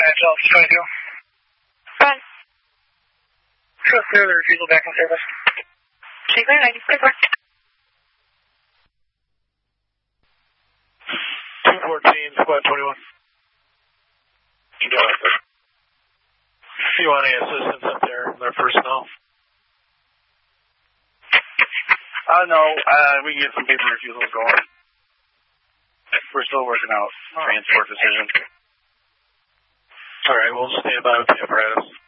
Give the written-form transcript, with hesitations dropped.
Dispatch, Office 22. Run. Sure, clear the refusal back in service. Clear 90, clear. 214, squad 21. You want any assistance up there, their personnel? No, we can get some paper refusals going. We're still working out transport decisions. All right, we'll stand by with the apparatus.